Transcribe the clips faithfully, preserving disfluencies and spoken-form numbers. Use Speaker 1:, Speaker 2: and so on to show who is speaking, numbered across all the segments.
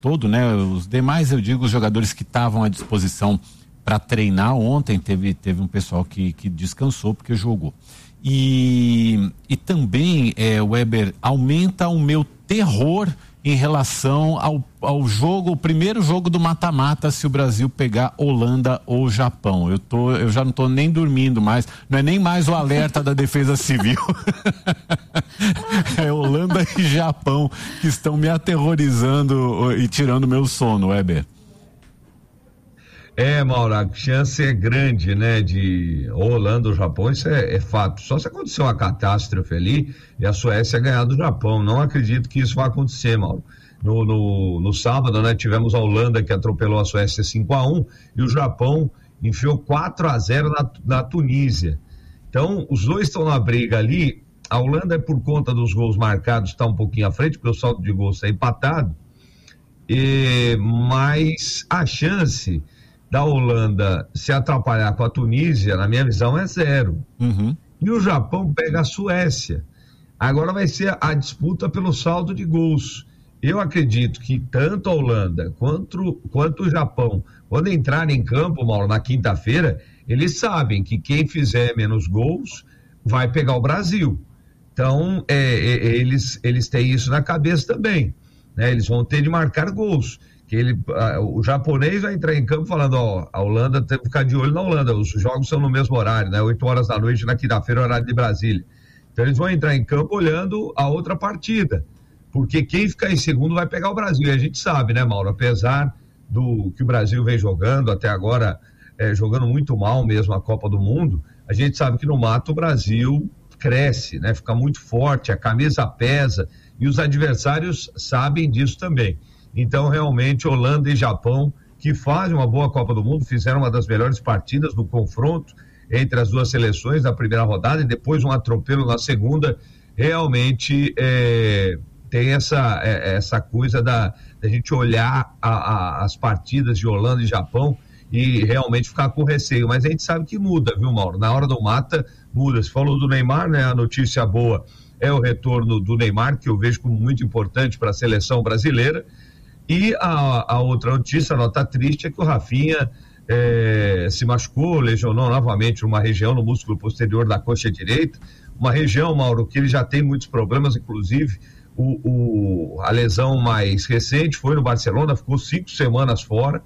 Speaker 1: todo, né? Os demais, eu digo, os jogadores que estavam à disposição para treinar ontem, teve, teve um pessoal que, que descansou porque jogou. E, e também, é, Weber, aumenta o meu terror em relação ao, ao jogo, o primeiro jogo do mata-mata, se o Brasil pegar Holanda ou Japão. Eu, tô, eu já não estou nem dormindo mais, não é nem mais o alerta da Defesa Civil. É Holanda e Japão que estão me aterrorizando e tirando meu sono, Weber.
Speaker 2: É, Mauro, a chance é grande, né, de Holanda ou Japão, isso é, é fato. Só se acontecer uma catástrofe ali e a Suécia ganhar do Japão. Não acredito que isso vai acontecer, Mauro. No, no, no sábado, né, tivemos a Holanda que atropelou a Suécia cinco a um e o Japão enfiou quatro a zero na, na Tunísia. Então, os dois estão na briga ali. A Holanda, é por conta dos gols marcados, está um pouquinho à frente, porque o saldo de gols está empatado. E, mas a chance da Holanda se atrapalhar com a Tunísia, na minha visão, é zero.
Speaker 1: Uhum.
Speaker 2: E o Japão pega a Suécia. Agora vai ser a disputa pelo saldo de gols. Eu acredito que tanto a Holanda quanto, quanto o Japão, quando entrarem em campo, Mauro, na quinta-feira, eles sabem que quem fizer menos gols vai pegar o Brasil. Então, é, é, eles, eles têm isso na cabeça também, né? Eles vão ter de marcar gols. Que ele, uh, o japonês vai entrar em campo falando, ó, a Holanda tem que ficar de olho na Holanda, os jogos são no mesmo horário, né, oito horas da noite na quinta-feira, horário de Brasília. Então eles vão entrar em campo olhando a outra partida, porque quem ficar em segundo vai pegar o Brasil, e a gente sabe, né, Mauro, apesar do que o Brasil vem jogando, até agora é, jogando muito mal mesmo a Copa do Mundo, a gente sabe que no mato o Brasil cresce, né, fica muito forte, a camisa pesa, e os adversários sabem disso também. Então, realmente, Holanda e Japão, que fazem uma boa Copa do Mundo, fizeram uma das melhores partidas do confronto entre as duas seleções na primeira rodada e depois um atropelo na segunda, realmente é, tem essa, é, essa coisa da, da gente olhar a, a, as partidas de Holanda e Japão e realmente ficar com receio, mas a gente sabe que muda, viu, Mauro? Na hora do mata, muda. Você falou do Neymar, né? A notícia boa é o retorno do Neymar, que eu vejo como muito importante para a seleção brasileira. E a, a outra notícia, a nota triste, é que o Rafinha é, se machucou, lesionou novamente uma região no músculo posterior da coxa direita, uma região, Mauro, que ele já tem muitos problemas, inclusive o, o, a lesão mais recente foi no Barcelona, ficou cinco semanas fora,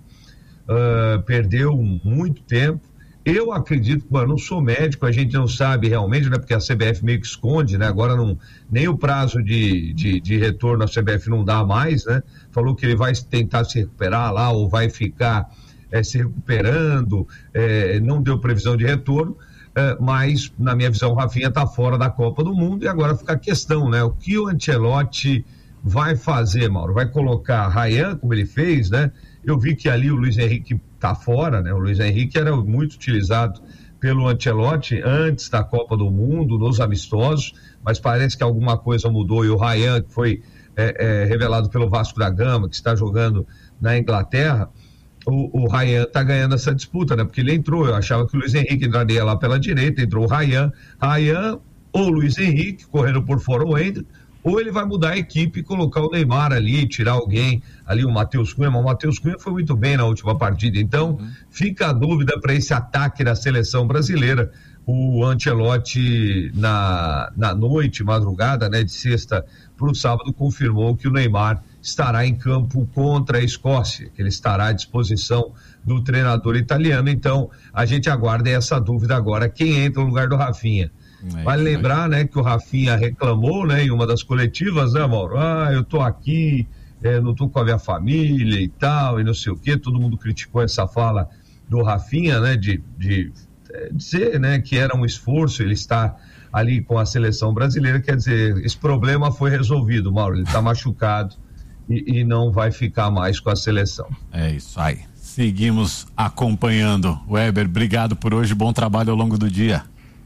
Speaker 2: uh, perdeu muito tempo. Eu acredito, eu não sou médico, a gente não sabe realmente, né? Porque a C B F meio que esconde, né? Agora não, nem o prazo de, de, de retorno a C B F não dá mais, né? Falou que ele vai tentar se recuperar lá ou vai ficar é, se recuperando, é, não deu previsão de retorno, é, mas na minha visão o Rafinha está fora da Copa do Mundo e agora fica a questão, né? O que o Ancelotti vai fazer, Mauro? Vai colocar Ryan, como ele fez, né? Eu vi que ali o Luiz Henrique está fora, né? O Luiz Henrique era muito utilizado pelo Ancelotti antes da Copa do Mundo, nos amistosos, mas parece que alguma coisa mudou e o Ryan, que foi é, é, revelado pelo Vasco da Gama, que está jogando na Inglaterra, o, o Ryan está ganhando essa disputa, né? Porque ele entrou, eu achava que o Luiz Henrique entraria lá pela direita, entrou o Ryan, Ryan ou Luiz Henrique, correndo por fora o Hendrick, ou ele vai mudar a equipe e colocar o Neymar ali, tirar alguém ali, o Matheus Cunha, mas o Matheus Cunha foi muito bem na última partida, então uhum. Fica a dúvida para esse ataque da seleção brasileira. O Ancelotti na, na noite, madrugada, né, de sexta para o sábado, confirmou que o Neymar estará em campo contra a Escócia, que ele estará à disposição do treinador italiano, então a gente aguarda essa dúvida agora, quem entra no lugar do Rafinha. Vale lembrar, né, que o Rafinha reclamou, né, em uma das coletivas, né, Mauro? Ah, eu tô aqui, é, não tô com a minha família e tal, e não sei o quê. Todo mundo criticou essa fala do Rafinha, né, de, de é, dizer, né, que era um esforço ele estar ali com a seleção brasileira. Quer dizer, esse problema foi resolvido, Mauro. Ele tá machucado e, e não vai ficar mais com a seleção.
Speaker 1: É isso aí. Seguimos acompanhando. Weber, obrigado por hoje, bom trabalho ao longo do dia.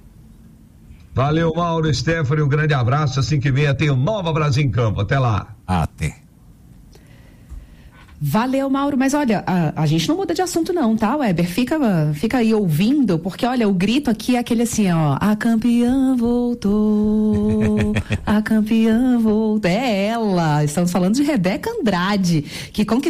Speaker 2: Valeu, Mauro, Stephanie, um grande abraço. Assim que venha tem o Nova Brasil em Campo. Até lá.
Speaker 1: Até.
Speaker 3: Valeu, Mauro, mas olha, a, a gente não muda de assunto não, tá, Weber? Fica, fica aí ouvindo, porque olha, o grito aqui é aquele assim, ó, a campeã voltou, a campeã voltou, é ela, estamos falando de Rebeca Andrade, que conquistou